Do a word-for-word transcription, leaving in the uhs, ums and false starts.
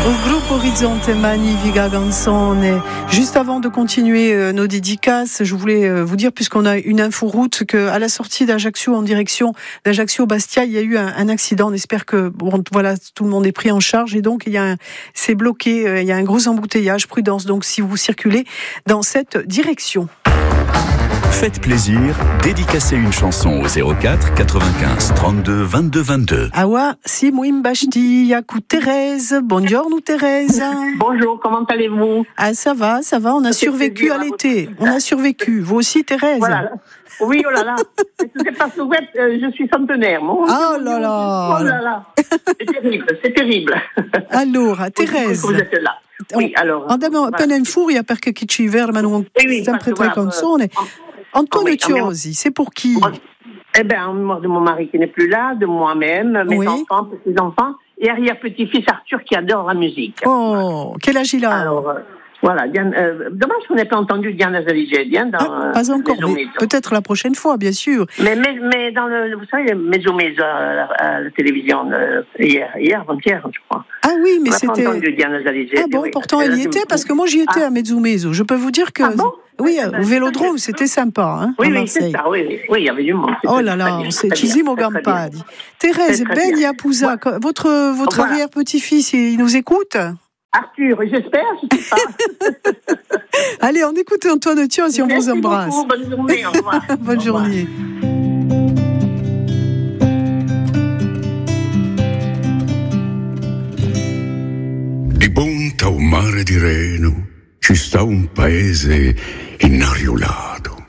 Au groupe Horizonte Magnifica Canzone. Juste avant de continuer euh, nos dédicaces, je voulais euh, vous dire, puisqu'on a une info route, qu'à la sortie d'Ajaccio en direction d'Ajaccio-Bastia, il y a eu un, un accident. On espère que bon, voilà, tout le monde est pris en charge et donc il y a un, c'est bloqué. Euh, il y a un gros embouteillage. Prudence donc si vous circulez dans cette direction. Faites plaisir, dédicacez une chanson au zéro quatre quatre-vingt-quinze trente-deux vingt-deux vingt-deux. Awa, si mouim bachti, yakou Thérèse. Bonjour Thérèse. Bonjour, comment allez-vous? Ah ça va, ça va, on a survécu à l'été. On a survécu. Vous aussi Thérèse? Voilà. Oui, oh là là. C'est pas souhaite, euh, je suis centenaire. Mon oh là là. Oh là là. C'est terrible, c'est terrible. Alors, Thérèse. Vous êtes là. Oui, alors. Andiamo appena in furia perché chi ci vermano sempre tre canzoni. Antonio Tiosi, c'est pour qui? Eh bien, de mon mari qui n'est plus là, de moi-même, mes oui. enfants, petits-enfants, et arrière-petit-fils Arthur qui adore la musique. Oh, quel âge il a? Alors, euh, voilà, Diane, euh, dommage qu'on n'ait pas entendu Diana Zaligé, Diane, dans... Ah, pas encore, Mezzo, mais Mezzo. peut-être la prochaine fois, bien sûr. Mais, mais, mais dans le, vous savez, Mezzo Mezzo à la, à la télévision, euh, hier, hier, avant-hier, je crois. Ah oui, mais on c'était... On n'a pas entendu Diana Zaligé. Ah bon, oui, pourtant elle y était, parce que moi j'y étais ah. à Mezzo Mezzo. Je peux vous dire que... Ah bon? Oui, au Vélodrome, c'était sympa, hein, oui, à oui, Marseille. c'est ça, oui, oui, oui, il y avait du monde. Oh là là, c'est Cisimo Gampadi. Thérèse, Ben Yapouza, votre, votre voilà. arrière-petit-fils, il nous écoute? Arthur, j'espère, je sais pas. Allez, on écoute Antoine Tiosi, on vous embrasse. Beaucoup, bonne journée, au revoir. Bonne au revoir. journée. Di punta a un mare di Reno ci sta un paese innariolato.